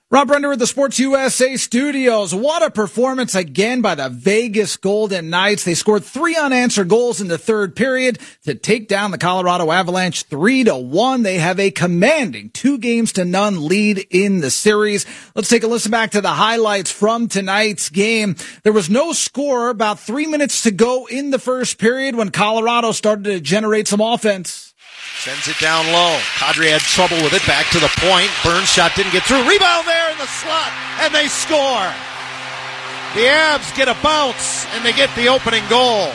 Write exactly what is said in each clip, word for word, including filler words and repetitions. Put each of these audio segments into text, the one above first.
Rob Render with the Sports U S A studios. What a performance again by the Vegas Golden Knights. They scored three unanswered goals in the third period to take down the Colorado Avalanche three to one. They have a commanding two games to none lead in the series. Let's take a listen back to the highlights from tonight's game. There was no score about three minutes to go in the first period when Colorado started to generate some offense. Sends it down low. Kadri had trouble with it. Back to the point. Burns shot didn't get through. Rebound there in the slot, and they score. The Avs get a bounce, and they get the opening goal.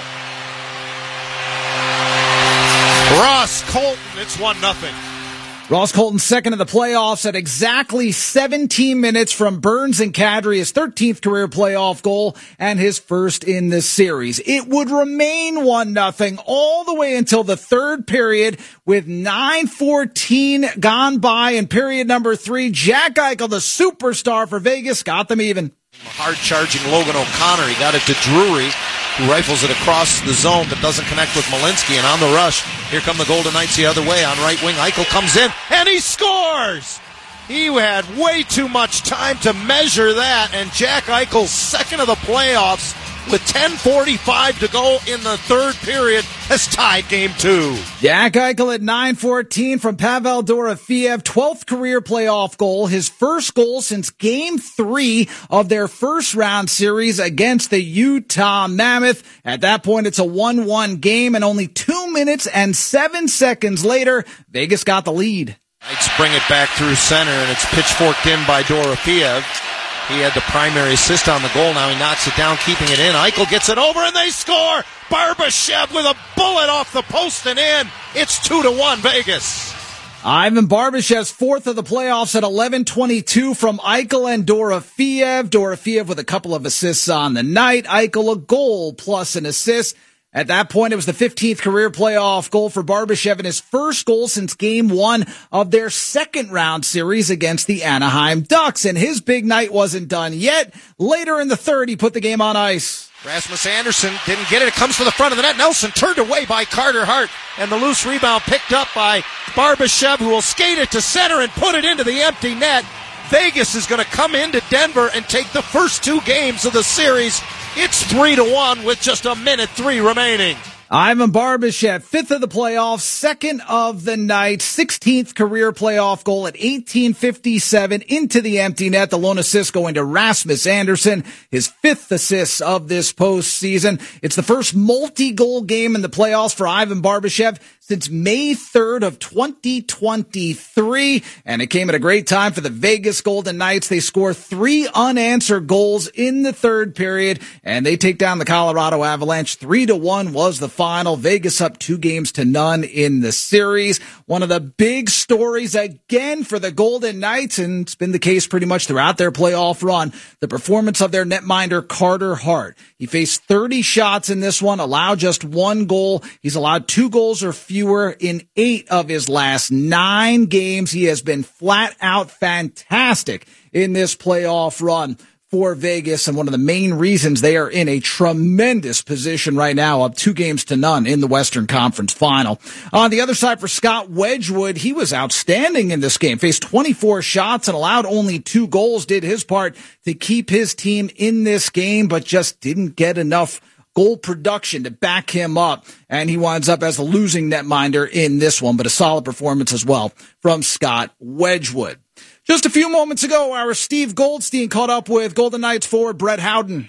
Ross Colton, it's one nothing. Ross Colton second in the playoffs at exactly seventeen minutes from Burns and Kadri, his thirteenth career playoff goal and his first in this series. It would remain one nothing all the way until the third period with nine fourteen gone by in period number three. Jack Eichel, the superstar for Vegas, got them even. Hard-charging Logan O'Connor. He got it to Drury, who rifles it across the zone but doesn't connect with Malinsky. And on the rush, here come the Golden Knights the other way on right wing. Eichel comes in, and he scores! He had way too much time to measure that, and Jack Eichel's second of the playoffs with ten forty-five to go in the third period has tied game two. Jack Eichel at nine fourteen from Pavel Dorofeev, twelfth career playoff goal, his first goal since game three of their first round series against the Utah Mammoth. At that point, it's a one one game, and only two minutes and seven seconds later, Vegas got the lead. Knights bring it back through center, and it's pitchforked in by Dorofeev. He had the primary assist on the goal. Now he knocks it down, keeping it in. Eichel gets it over, and they score! Barbashev with a bullet off the post and in. It's two to one Vegas. Ivan Barbashev's fourth of the playoffs at eleven twenty-two from Eichel and Dorofeev. Dorofeev with a couple of assists on the night. Eichel a goal plus an assist. At that point, it was the fifteenth career playoff goal for Barbashev and his first goal since game one of their second round series against the Anaheim Ducks. And his big night wasn't done yet. Later in the third, he put the game on ice. Rasmus Andersson didn't get it. It comes to the front of the net. Nelson turned away by Carter Hart. And the loose rebound picked up by Barbashev, who will skate it to center and put it into the empty net. Vegas is going to come into Denver and take the first two games of the series. It's three to one with just a minute three remaining. Ivan Barbashev, fifth of the playoffs, second of the night, sixteenth career playoff goal at eighteen fifty-seven into the empty net. The lone assist going to Rasmus Andersson, his fifth assist of this postseason. It's the first multi-goal game in the playoffs for Ivan Barbashev since May third of twenty twenty-three, and it came at a great time for the Vegas Golden Knights. They score three unanswered goals in the third period, and they take down the Colorado Avalanche. Three to one was the final. Vegas up two games to none in the series. One of the big stories again for the Golden Knights, and it's been the case pretty much throughout their playoff run, the performance of their netminder Carter Hart. He faced thirty shots in this one, allowed just one goal. He's allowed two goals or fewer in eight of his last nine games. He has been flat out fantastic in this playoff run for Vegas, and one of the main reasons they are in a tremendous position right now, up two games to none in the Western Conference Final. On the other side for Scott Wedgwood, he was outstanding in this game, faced twenty-four shots and allowed only two goals, did his part to keep his team in this game, but just didn't get enough goal production to back him up, and he winds up as the losing netminder in this one, but a solid performance as well from Scott Wedgwood. Just a few moments ago, our Steve Goldstein caught up with Golden Knights forward Brett Howden.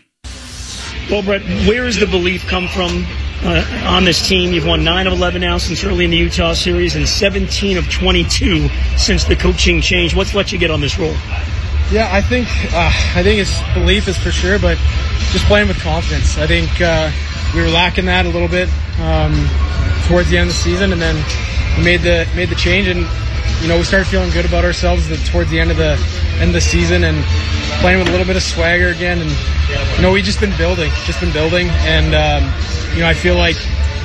Well, Brett, where does the belief come from uh, on this team? You've won nine of eleven now since early in the Utah series and seventeen of twenty-two since the coaching change. What's let you get on this roll? Yeah, I think uh, I think it's belief is for sure, but just playing with confidence. I think uh, we were lacking that a little bit um, towards the end of the season, and then we made the made the change, and you know we started feeling good about ourselves towards the end of the end of the season, and playing with a little bit of swagger again. And you know we just been building, just been building, and um, you know I feel like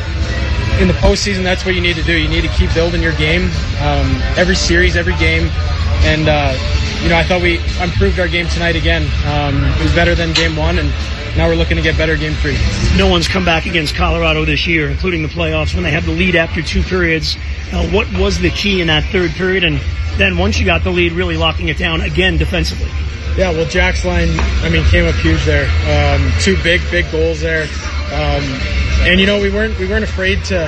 in the postseason that's what you need to do. You need to keep building your game, um, every series, every game, and. Uh, You know, I thought we improved our game tonight again. Um, it was better than game one, and now we're looking to get better game three. No one's come back against Colorado this year, including the playoffs, when they have the lead after two periods. Uh, what was the key in that third period? And then once you got the lead, really locking it down again defensively. Yeah, well, Jack's line, I mean, came up huge there. Um, two big, big goals there. Um, and, you know, we weren't we weren't afraid to,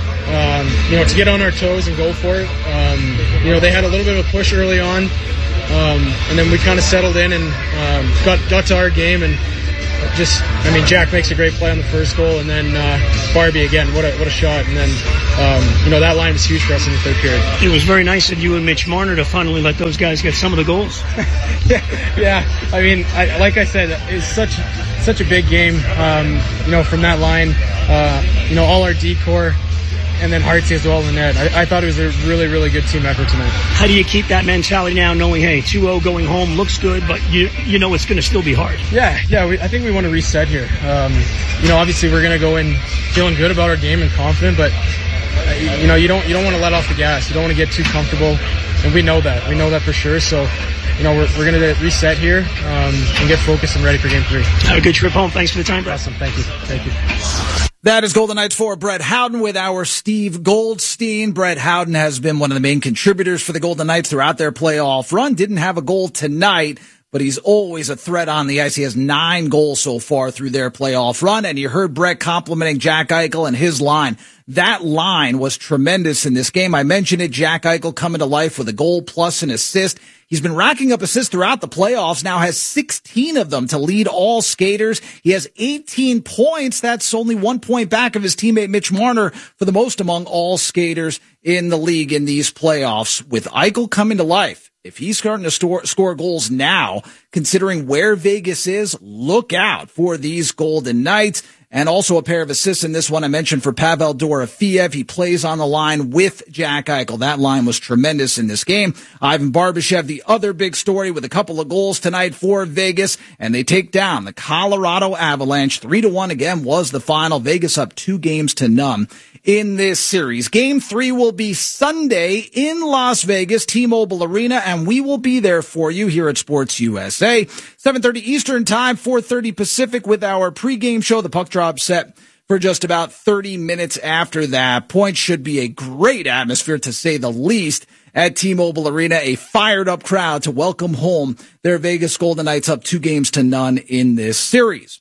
um, you know, to get on our toes and go for it. Um, you know, they had a little bit of a push early on, um, and then we kind of settled in and um, got, got to our game and just, I mean, Jack makes a great play on the first goal, and then uh, Barbie again, what a what a shot. And then, um, you know, that line was huge for us in the third period. It was very nice of you and Mitch Marner to finally let those guys get some of the goals. yeah, yeah, I mean, I, like I said, it's such such a big game, um, you know, from that line, uh, you know, all our D-core, and then Hartsey as well in the net. I, I thought it was a really, really good team effort tonight. How do you keep that mentality now, knowing, hey, two oh going home looks good, but you you know it's going to still be hard? Yeah, yeah. We, I think we want to reset here. Um, you know, obviously we're going to go in feeling good about our game and confident, but uh, you know, you don't you don't want to let off the gas. You don't want to get too comfortable, and we know that. We know that for sure. So, you know, we're we're going to reset here um, and get focused and ready for game three. Have a good trip home. Thanks for the time, Brett. Awesome. Thank you. Thank you. That is Golden Knights for Brett Howden with our Steve Goldstein. Brett Howden has been one of the main contributors for the Golden Knights throughout their playoff run. Didn't have a goal tonight, but he's always a threat on the ice. He has nine goals so far through their playoff run, and you heard Brett complimenting Jack Eichel and his line. That line was tremendous in this game. I mentioned it, Jack Eichel coming to life with a goal plus an assist. He's been racking up assists throughout the playoffs, now has sixteen of them to lead all skaters. He has eighteen points. That's only one point back of his teammate Mitch Marner for the most among all skaters in the league in these playoffs. With Eichel coming to life, if he's starting to store, score goals now, considering where Vegas is, look out for these Golden Knights. And also a pair of assists in this one I mentioned for Pavel Dorofeev. He plays on the line with Jack Eichel. That line was tremendous in this game. Ivan Barbashev, the other big story, with a couple of goals tonight for Vegas, and they take down the Colorado Avalanche. Three to one again was the final. Vegas up two games to none in this series. Game three will be Sunday in Las Vegas, T-Mobile Arena, and we will be there for you here at Sports U S A. seven thirty Eastern Time, four thirty Pacific with our pregame show. The puck drop set for just about thirty minutes after that. Point should be a great atmosphere, to say the least, at T-Mobile Arena. A fired up crowd to welcome home their Vegas Golden Knights up two games to none in this series.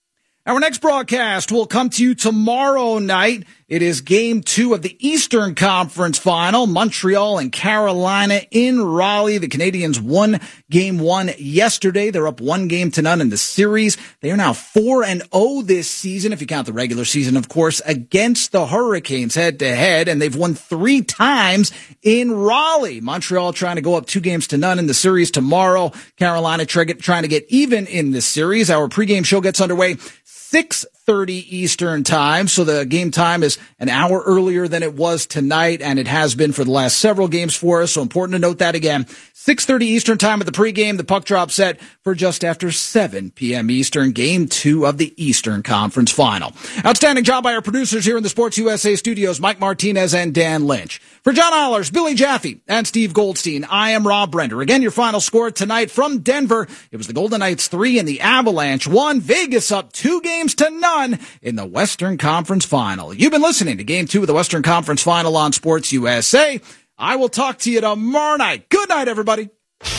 Our next broadcast will come to you tomorrow night. It is game two of the Eastern Conference Final. Montreal and Carolina in Raleigh. The Canadiens won game one yesterday. They're up one game to none in the series. They are now four and oh this season, if you count the regular season, of course, against the Hurricanes head to head. And they've won three times in Raleigh. Montreal trying to go up two games to none in the series tomorrow. Carolina trying to get even in this series. Our pregame show gets underway six thirty Eastern Time, so the game time is an hour earlier than it was tonight, and it has been for the last several games for us, so important to note that again. six thirty Eastern Time at the pregame, the puck drop set for just after seven p.m. Eastern, game two of the Eastern Conference Final. Outstanding job by our producers here in the Sports U S A studios, Mike Martinez and Dan Lynch. For John Ollers, Billy Jaffe, and Steve Goldstein, I am Rob Brender. Again, your final score tonight from Denver. It was the Golden Knights three and the Avalanche one. Vegas up two games to none in the Western Conference Final. You've been listening to Game two of the Western Conference Final on Sports U S A. I will talk to you tomorrow night. Good night, everybody.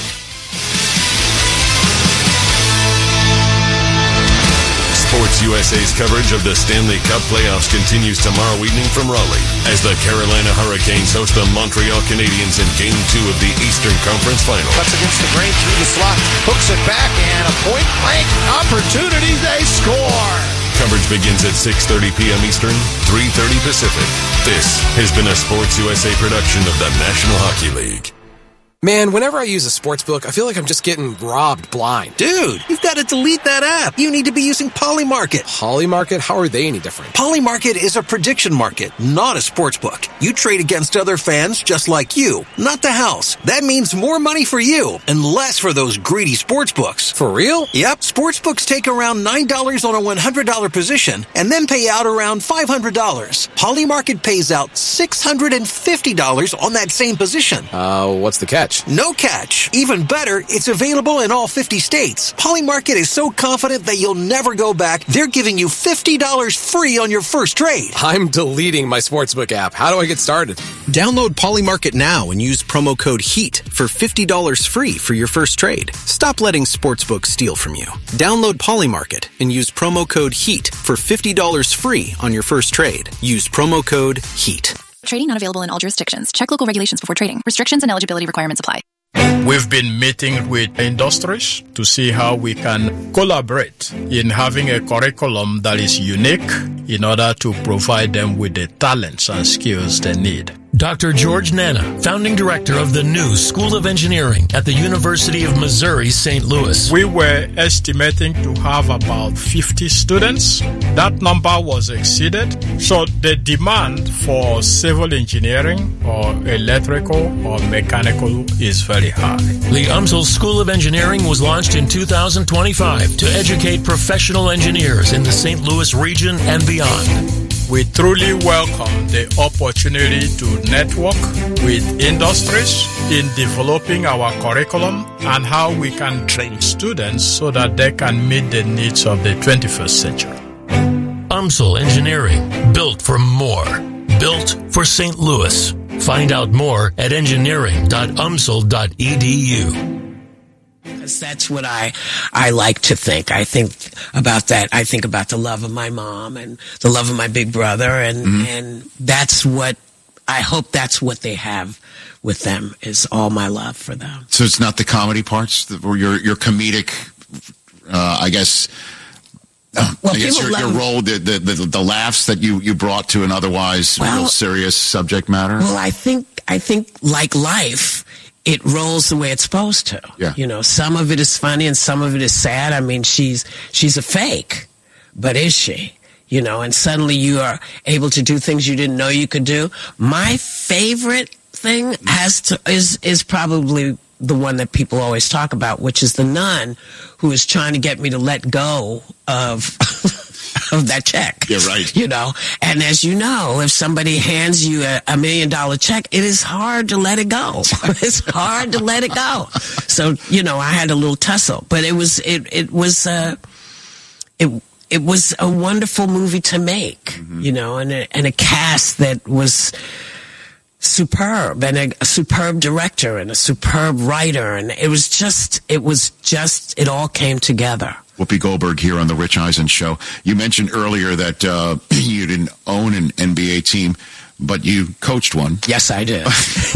Sports U S A's coverage of the Stanley Cup playoffs continues tomorrow evening from Raleigh as the Carolina Hurricanes host the Montreal Canadiens in Game two of the Eastern Conference Final. Cuts against the grain through the slot, hooks it back, and a point-blank opportunity. They score. Coverage begins at six thirty p.m. Eastern, three thirty Pacific. This has been a Sports U S A production of the National Hockey League. Man, whenever I use a sports book, I feel like I'm just getting robbed blind. Dude, you've got to delete that app. You need to be using Polymarket. Polymarket? How are they any different? Polymarket is a prediction market, not a sports book. You trade against other fans just like you, not the house. That means more money for you and less for those greedy sports books. For real? Yep. Sports books take around nine dollars on a one hundred dollars position and then pay out around five hundred dollars. Polymarket pays out six hundred fifty dollars on that same position. Uh, what's the catch? catch. No catch. Even better, it's available in all fifty states. Poly Market is so confident that you'll never go back, they're giving you fifty dollars free on your first trade. I'm deleting my Sportsbook app. How do I get started? Download Poly Market now and use promo code HEAT for fifty dollars free for your first trade. Stop letting Sportsbook steal from you. Download Poly Market and use promo code HEAT for fifty dollars free on your first trade. Use promo code HEAT. Trading not available in all jurisdictions. Check local regulations before trading. Restrictions and eligibility requirements apply. We've been meeting with industries to see how we can collaborate in having a curriculum that is unique in order to provide them with the talents and skills they need. Doctor George Nana, founding director of the new School of Engineering at the University of Missouri, Saint Louis. We were estimating to have about fifty students. That number was exceeded. So the demand for civil engineering or electrical or mechanical is very high. The U M S L School of Engineering was launched in two thousand twenty-five to educate professional engineers in the Saint Louis region and beyond. We truly welcome the opportunity to network with industries in developing our curriculum and how we can train students so that they can meet the needs of the twenty-first century. U M S L Engineering, built for more. Built for Saint Louis. Find out more at engineering dot u m s l dot e d u. That's what I, I like to think. I think about that. I think about the love of my mom and the love of my big brother. And, mm-hmm. and that's what, I hope that's what they have with them, is all my love for them. So it's not the comedy parts or your, your comedic, uh, I guess, uh, well, I guess your, your role, the, the, the, the laughs that you, you brought to an otherwise well, real serious subject matter? Well, I think, I think like life, it rolls the way it's supposed to. Yeah. You know, some of it is funny and some of it is sad. I mean, she's she's a fake, but is she? You know, and suddenly you are able to do things you didn't know you could do. My favorite thing has to is is probably the one that people always talk about, which is the nun who is trying to get me to let go of of that check. Yeah, right. You know, and as you know, if somebody hands you a, a million dollar check, it is hard to let it go. It's hard to let it go. So, you know, I had a little tussle, but it was, it, it was, uh, it, it was a wonderful movie to make, mm-hmm. you know, and a, and a cast that was superb, and a, a superb director and a superb writer. And it was just, it was just, it all came together. Whoopi Goldberg here on the Rich Eisen Show. You mentioned earlier that uh, you didn't own an N B A team, but you coached one. Yes, I did.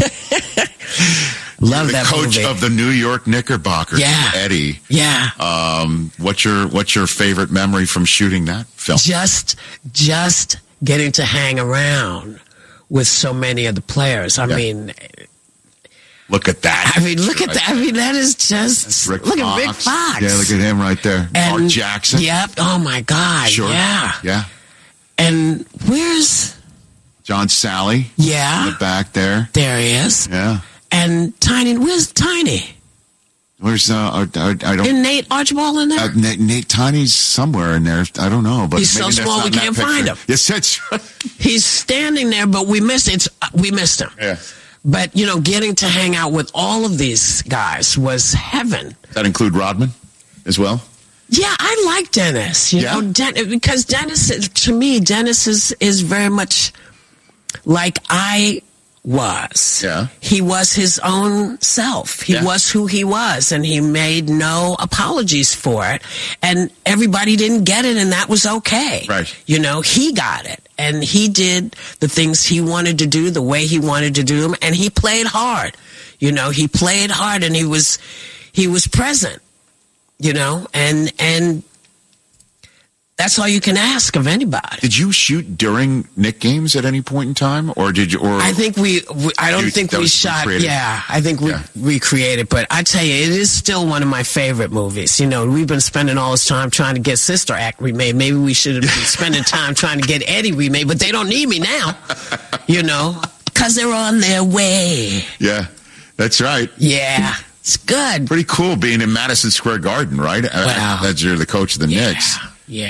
Love the that coach movie. of the New York Knickerbockers, yeah. Eddie. Yeah. Um, what's your what's your favorite memory from shooting that film? Just just getting to hang around with so many of the players. I yeah. mean. Look at that. I mean, look at that. I mean, that is just, look Fox. at Rick Fox. Yeah, look at him right there. And, Art Jackson. Yep. Oh, my God. Sure. Yeah. Yeah. And where's... John Sally. Yeah. In the back there. There he is. Yeah. And Tiny, where's Tiny? Where's, uh, I, I, I don't... Is Nate Archibald in there? Uh, Nate, Nate Tiny's somewhere in there. I don't know, but he's maybe so small we can't find him. Yes, that's right. He's standing there, but we missed it. We missed him. Yeah. But, you know, getting to hang out with all of these guys was heaven. Does that include Rodman as well? Yeah, I like Dennis. You yeah? know, Den- because Dennis, to me, Dennis is, is very much like I was. Yeah. He was his own self. He yeah. was who he was, and he made no apologies for it. And everybody didn't get it, and that was okay. Right. You know, he got it. And he did the things he wanted to do the way he wanted to do them, and he played hard. You know, he played hard, and he was he was present. You know, and and that's all you can ask of anybody. Did you shoot during Knick games at any point in time, or did you? Or I think we. we I don't you, think we shot. recreated? Yeah, I think we yeah. recreated. But I tell you, it is still one of my favorite movies. You know, we've been spending all this time trying to get Sister Act remade. Maybe we should have been spending time trying to get Eddie remade, but they don't need me now. You know, because they're on their way. Yeah, that's right. Yeah. It's good. Pretty cool being in Madison Square Garden, right? Wow. As you're the coach of the yeah. Knicks. Yeah,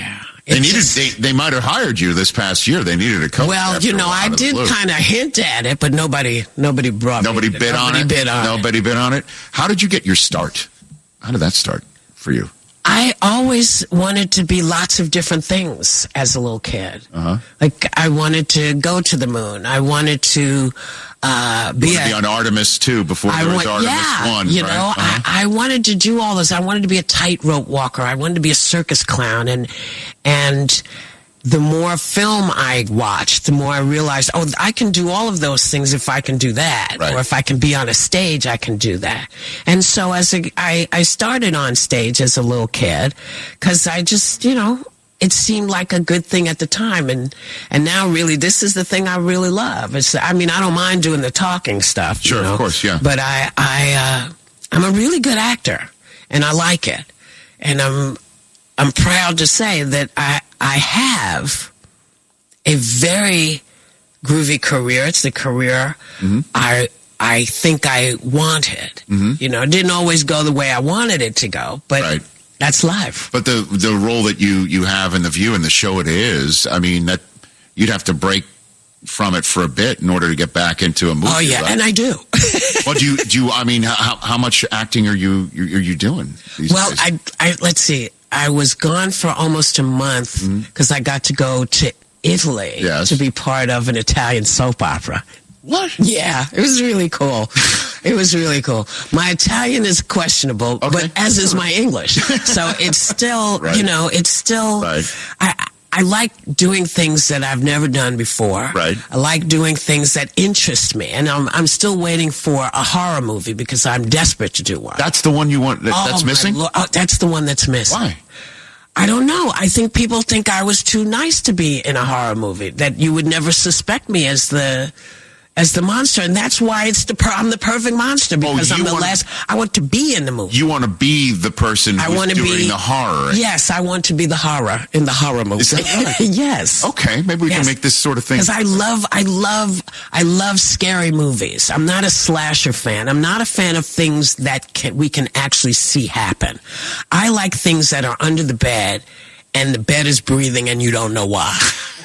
They needed. Just, they, they might have hired you this past year. They needed a coach. Well, you know, I did kind of hint at it, but nobody, nobody brought. Nobody me, bid nobody on it. Bid on nobody it. bid on it. How did you get your start? How did that start for you? I always wanted to be lots of different things as a little kid. Uh-huh. Like I wanted to go to the moon. I wanted to uh, be, you wanted to be on Artemis two before there was want, Artemis yeah, one. You right? know, uh-huh. I, I wanted to do all this. I wanted to be a tightrope walker. I wanted to be a circus clown, and and. The more film I watched, the more I realized, oh, I can do all of those things if I can do that. Right. Or if I can be on a stage, I can do that. And so as a, I, I started on stage as a little kid because I just, you know, it seemed like a good thing at the time. And, and now really this is the thing I really love. It's, I mean, I don't mind doing the talking stuff. Sure, you know, of course, yeah. But I, I, uh, I'm a really good actor and I like it. And I'm, I'm proud to say that I, I have a very groovy career. It's the career mm-hmm. I I think I wanted. Mm-hmm. You know, it didn't always go the way I wanted it to go, but right. that's life. But the the role that you, you have in The View and the show it is, I mean, that you'd have to break from it for a bit in order to get back into a movie. Oh yeah, right? and I do. Well, do you do you, I mean, how how much acting are you are you doing these well, days? I I let's see. I was gone for almost a month because mm-hmm. I got to go to Italy yes. to be part of an Italian soap opera. What? Yeah, it was really cool. It was really cool. My Italian is questionable, okay. but as is my English. So it's still, right. you know, it's still. Right. I I like doing things that I've never done before. Right. I like doing things that interest me, and I'm I'm still waiting for a horror movie because I'm desperate to do one. That's the one you want. That, oh, that's missing. Lord. Oh, that's the one that's missing. Why? I don't know. I think people think I was too nice to be in a horror movie, that you would never suspect me as the as the monster, and that's why it's the per- I'm the perfect monster because oh, I'm the wanna, last. I want to be in the movie. You want to be the person who's I want to doing be, the horror. Yes, I want to be the horror in the horror movie. Is that right? Yes. Okay, maybe we yes. can make this sort of thing. Because I love, I love, I love scary movies. I'm not a slasher fan. I'm not a fan of things that can, we can actually see happen. I like things that are under the bed, and the bed is breathing, and you don't know why.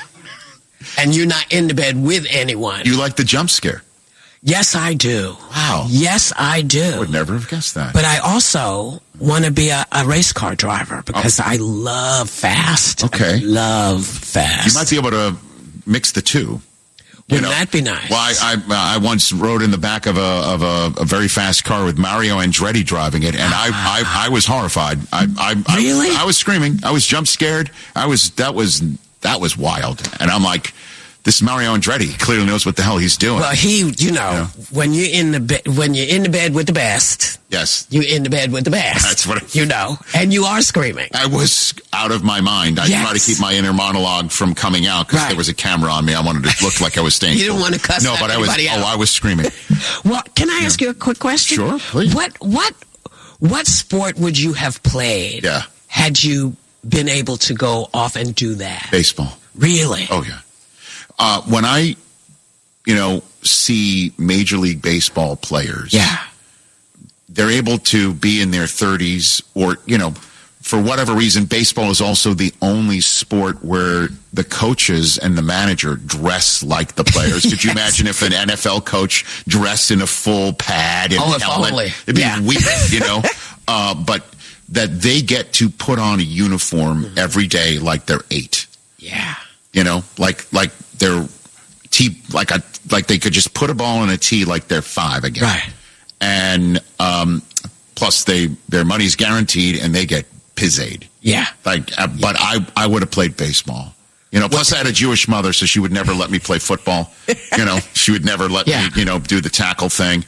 And you're not in the bed with anyone. You like the jump scare? Yes, I do. Wow. Yes, I do. I would never have guessed that. But I also want to be a, a race car driver because oh. I love fast. Okay. I love fast. You might be able to mix the two. Wouldn't know? that be nice? Well, I, I I once rode in the back of a of a, a very fast car with Mario Andretti driving it, and I I, I was horrified. I, I really I, I was screaming. I was jump scared. I was that was that was wild, and I'm like, this Mario Andretti clearly knows what the hell he's doing. Well, he, you know, yeah. when you're in the be- when you're in the bed with the best, yes, you're in the bed with the best. That's what I, you know, and you are screaming. I was out of my mind. I yes. tried to keep my inner monologue from coming out because right. there was a camera on me. I wanted to look like I was staying. You didn't want to cuss no, but I was. out. Oh, I was screaming. Well, can I ask yeah. you a quick question? Sure, please. What what what sport would you have played? Yeah. Had you been able to go off and do that? Baseball. Really? Oh yeah. Uh, when I, you know, see Major League Baseball players, yeah, they're able to be in their thirties or, you know, for whatever reason, baseball is also the only sport where the coaches and the manager dress like the players. Could you yes. imagine if an N F L coach dressed in a full pad and oh, helmet? Only. It'd be yeah. weird, you know, uh, but that they get to put on a uniform mm-hmm. every day like they're eight. Yeah. You know, like, like, They're tee like a like they could just put a ball in a tee like they're five again, right? And um, plus they their money's guaranteed and they get pizzade. Yeah, like uh, but I I would have played baseball. You know, plus I had a Jewish mother, so she would never let me play football. You know, she would never let yeah. me you know do the tackle thing.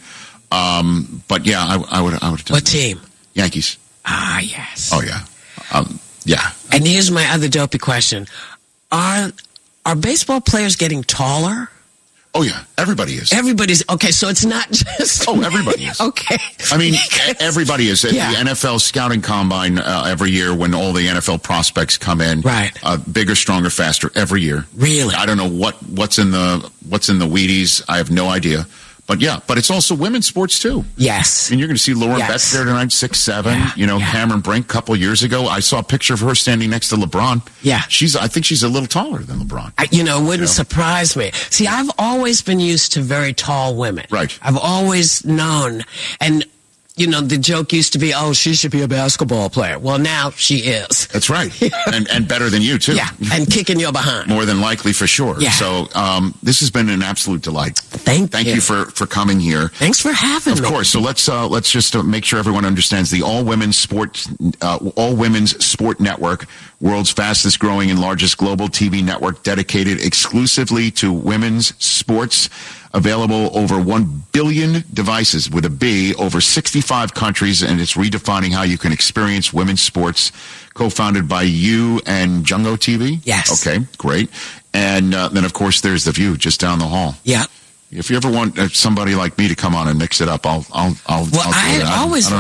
Um, but yeah, I, I would I would have done what that. Team? Yankees. Ah, yes. Oh yeah, um, yeah. And here's my other dopey question: Are Are baseball players getting taller? Oh, yeah. Everybody is. Everybody's. Okay, so it's not just... Oh, everybody is. Okay. I mean, everybody is. At yeah. the N F L scouting combine uh, every year when all the N F L prospects come in. Right. Uh, bigger, stronger, faster every year. Really? I don't know what, what's in the what's in the Wheaties. I have no idea. But yeah, but it's also women's sports too. Yes. And you're going to see Lauren yes. Betts there tonight, six seven. Yeah, you know, yeah. Cameron Brink a couple years ago. I saw a picture of her standing next to LeBron. Yeah. She's, I think she's a little taller than LeBron. I, you know, it wouldn't you know? surprise me. See, I've always been used to very tall women. Right. I've always known. And, you know, the joke used to be, oh, she should be a basketball player. Well, now she is. That's right. and and better than you, too. Yeah, and kicking your behind. More than likely, for sure. Yeah. So um, this has been an absolute delight. Thank, Thank you. you for, for coming here. Thanks for having of me. Of course. So let's uh, let's just uh, make sure everyone understands the All Women's Sport uh, All Women's Sport Network, world's fastest growing and largest global T V network dedicated exclusively to women's sports. Available over one billion devices with a B, over sixty-five countries, and it's redefining how you can experience women's sports. Co-founded by you and Jungo T V? Yes. Okay, great. And uh, then, of course, there's The View just down the hall. Yeah. If you ever want uh, somebody like me to come on and mix it up, I'll I'll I'll. Well, I'll do I it. always I don't